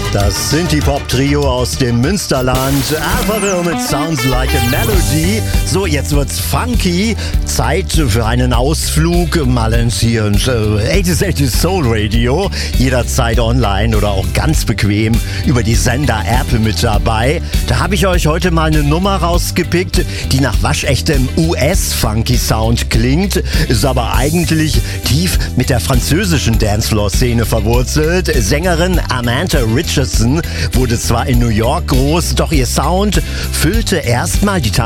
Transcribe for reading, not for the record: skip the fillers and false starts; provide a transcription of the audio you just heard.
Das Synthie-Pop-Trio aus dem Münsterland. Alphaville mit Sounds Like a Melody. So, jetzt wird's funky. Zeit für einen Ausflug mal ins hier ins 80s Soul Radio. Jederzeit online oder auch ganz bequem über die Sender-App mit dabei. Da habe ich euch heute mal eine Nummer rausgepickt, die nach waschechtem US-Funky-Sound klingt, ist aber eigentlich tief mit der französischen Dancefloor-Szene verwurzelt. Sängerin Amanda Richardson wurde zwar in New York groß, doch ihr Sound füllte erstmal die